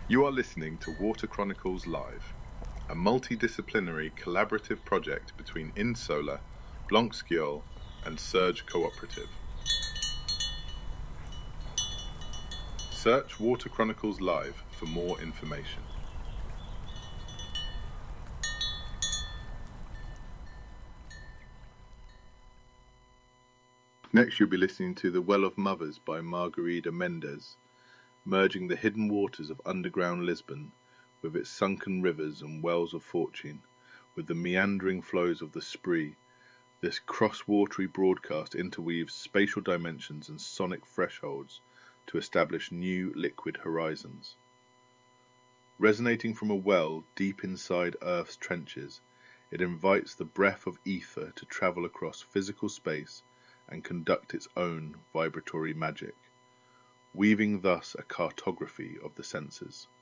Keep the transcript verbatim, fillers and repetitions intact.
You are listening to Water Chronicles Live, a multidisciplinary collaborative project between InSolar, Blanc-Skiol and Surge Cooperative. Search Water Chronicles Live for more information. Next you'll be listening to The Well of Mothers by Margarida Mendes, merging the hidden waters of underground Lisbon with its sunken rivers and wells of fortune, with the meandering flows of the Spree. This cross-watery broadcast interweaves spatial dimensions and sonic thresholds to establish new liquid horizons. Resonating from a well deep inside Earth's trenches, it invites the breath of ether to travel across physical space and conduct its own vibratory magic, weaving thus a cartography of the senses.